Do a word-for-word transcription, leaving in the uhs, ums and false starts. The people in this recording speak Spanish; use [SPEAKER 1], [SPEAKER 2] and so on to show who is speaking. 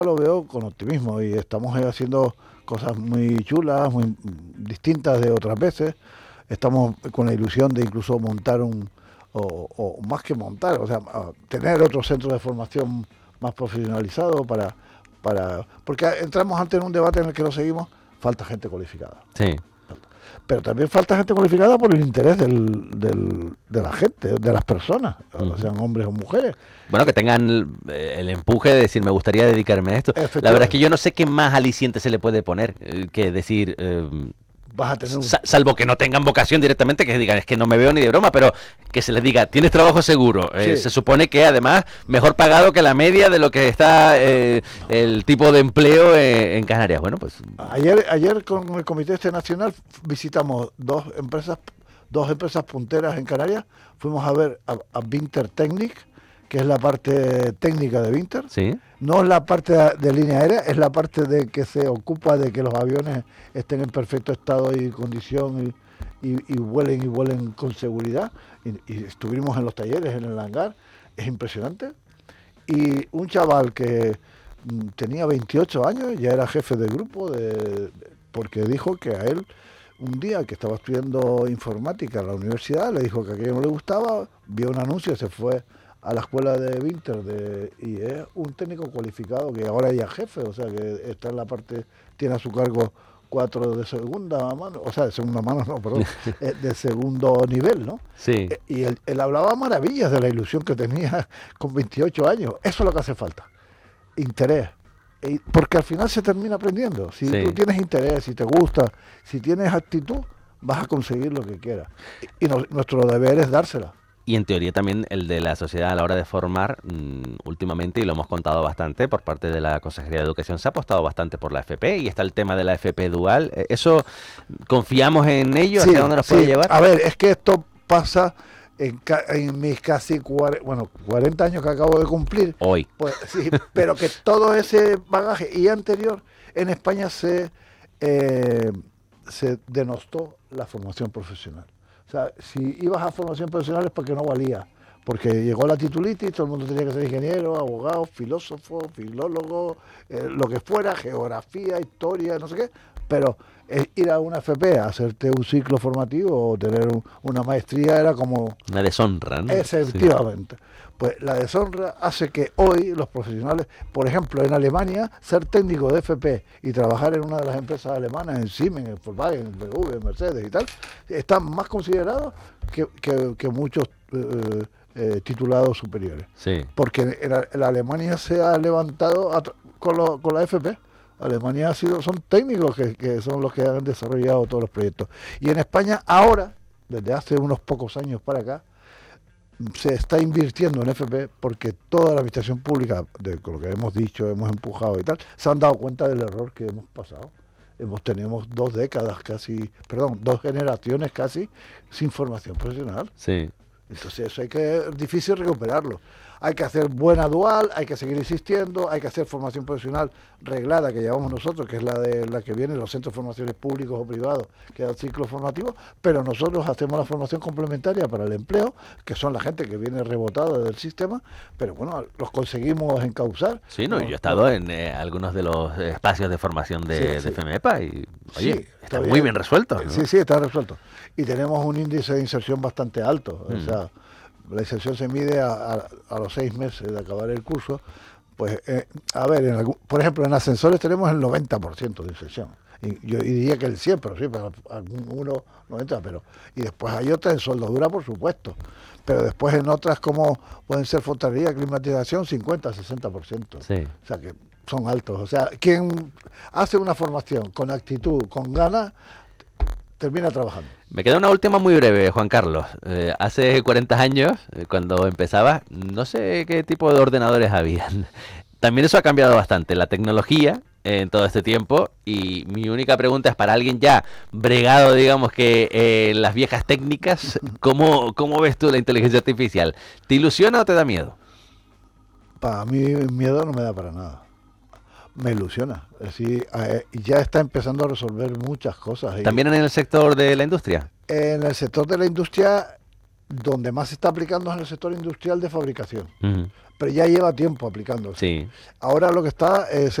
[SPEAKER 1] lo veo con optimismo y estamos haciendo cosas muy chulas, muy distintas de otras veces. Estamos con la ilusión de incluso montar un, o, o más que montar, o sea, tener otro centro de formación más profesionalizado para, para, porque entramos ante un debate en el que lo seguimos, falta gente cualificada.
[SPEAKER 2] Sí.
[SPEAKER 1] Pero también falta gente cualificada por el interés del, del, de la gente, de las personas, uh-huh. sean hombres o mujeres.
[SPEAKER 2] Bueno, que tengan el, el empuje de decir, me gustaría dedicarme a esto. La verdad es que yo no sé qué más aliciente se le puede poner eh, que decir... Eh,
[SPEAKER 1] Vas a tener un...
[SPEAKER 2] salvo que no tengan vocación directamente, que digan, es que no me veo ni de broma, pero que se les diga, tienes trabajo seguro. Sí. Eh, se supone que además mejor pagado que la media de lo que está eh, el tipo de empleo eh, en Canarias. Bueno, pues...
[SPEAKER 1] Ayer, ayer con el Comité Este Nacional visitamos dos empresas, dos empresas punteras en Canarias. Fuimos a ver a, a Vinter Technic, que es la parte técnica de Vinter.
[SPEAKER 2] Sí.
[SPEAKER 1] No es la parte de, de línea aérea, es la parte de que se ocupa de que los aviones estén en perfecto estado y condición y, y, y vuelen y vuelen con seguridad. Y, y estuvimos en los talleres, en el hangar, es impresionante. Y un chaval que mm, tenía veintiocho años, ya era jefe de grupo, de, porque dijo que a él, un día que estaba estudiando informática en la universidad, le dijo que aquello no le gustaba, vio un anuncio y se fue a la escuela de Vinter de, y es un técnico cualificado que ahora ya es jefe, o sea que está en la parte, tiene a su cargo cuatro de segunda mano, o sea, de segunda mano no, perdón, de segundo nivel, ¿no?
[SPEAKER 2] Sí.
[SPEAKER 1] Y él, él hablaba maravillas de la ilusión que tenía con veintiocho años, eso es lo que hace falta, interés, porque al final se termina aprendiendo, si sí. tú tienes interés, si te gusta, si tienes actitud, vas a conseguir lo que quieras, y, y no, nuestro deber es dársela.
[SPEAKER 2] Y en teoría también el de la sociedad a la hora de formar, mmm, últimamente, y lo hemos contado bastante, por parte de la Consejería de Educación se ha apostado bastante por la F P y está el tema de la F P dual. ¿Eso confiamos en ello? ¿Hacia sí, dónde nos
[SPEAKER 1] sí.
[SPEAKER 2] puede llevar?
[SPEAKER 1] A ver, es que esto pasa en, ca en mis casi cuarenta, bueno, cuarenta años que acabo de cumplir.
[SPEAKER 2] Hoy.
[SPEAKER 1] Pues, sí, pero que todo ese bagaje y anterior en España se, eh, se denostó la formación profesional. O sea, si ibas a formación profesional es porque no valía, porque llegó la titulitis, todo el mundo tenía que ser ingeniero, abogado, filósofo, filólogo, eh, lo que fuera, geografía, historia, no sé qué, pero eh, ir a una F P a hacerte un ciclo formativo o tener un, una maestría era como...
[SPEAKER 2] Una deshonra, ¿no?
[SPEAKER 1] Efectivamente. Sí. Pues la deshonra hace que hoy los profesionales, por ejemplo, en Alemania, ser técnico de F P y trabajar en una de las empresas alemanas, en Siemens, en Volkswagen, en B M W, en Mercedes y tal, están más considerados que, que, que muchos eh, eh, titulados superiores.
[SPEAKER 2] Sí.
[SPEAKER 1] Porque en, en Alemania se ha levantado a, con, lo, con la F P. Alemania ha sido, son técnicos que, que son los que han desarrollado todos los proyectos. Y en España ahora, desde hace unos pocos años para acá, se está invirtiendo en F P porque toda la administración pública, de lo que hemos dicho, hemos empujado y tal, se han dado cuenta del error que hemos pasado. Hemos tenemos dos décadas casi, perdón, dos generaciones casi sin formación profesional.
[SPEAKER 2] Sí.
[SPEAKER 1] Entonces eso hay que, es difícil recuperarlo. Hay que hacer buena dual, hay que seguir insistiendo, hay que hacer formación profesional reglada que llevamos nosotros, que es la de la que viene en los centros de formaciones públicos o privados, que dan ciclos formativos, pero nosotros hacemos la formación complementaria para el empleo, que son la gente que viene rebotada del sistema, pero bueno, los conseguimos encauzar.
[SPEAKER 2] Sí, no, yo he estado en eh, algunos de los espacios de formación de, sí, sí. de FEMEPA y, oye, sí, está, está bien. Muy bien resuelto, ¿no?
[SPEAKER 1] Sí, sí, está resuelto. Y tenemos un índice de inserción bastante alto, mm. o sea, la inserción se mide a, a, a los seis meses de acabar el curso. Pues, eh, a ver, en algún, por ejemplo, en ascensores tenemos el noventa por ciento de inserción. Y yo diría que el cien por ciento, pero sí, pero algunos noventa, pero... Y después hay otras en soldadura, por supuesto. Pero después en otras como pueden ser fontanería, climatización, cincuenta, sesenta por ciento.
[SPEAKER 2] Sí.
[SPEAKER 1] O sea, que son altos. O sea, quien hace una formación con actitud, con ganas, termina trabajando.
[SPEAKER 2] Me queda una última muy breve, Juan Carlos. Eh, hace cuarenta años, eh, cuando empezaba, no sé qué tipo de ordenadores habían. También eso ha cambiado bastante, la tecnología eh, en todo este tiempo. Y mi única pregunta es para alguien ya bregado, digamos que eh, las viejas técnicas, ¿cómo, ¿cómo ves tú la inteligencia artificial? ¿Te ilusiona o te da miedo?
[SPEAKER 1] Para mí miedo no me da para nada. Me ilusiona, es decir, eh, ya está empezando a resolver muchas cosas.
[SPEAKER 2] ¿También en el sector de la industria?
[SPEAKER 1] En el sector de la industria donde más se está aplicando es en el sector industrial de fabricación,
[SPEAKER 2] Ujú.
[SPEAKER 1] pero ya lleva tiempo aplicándose.
[SPEAKER 2] Sí.
[SPEAKER 1] Ahora lo que está, eh, se